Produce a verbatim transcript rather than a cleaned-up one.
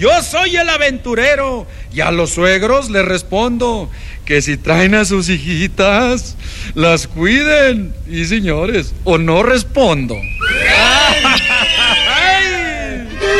yo soy el aventurero. Y a los suegros les respondo que si traen a sus hijitas, las cuiden. Y señores, o no respondo.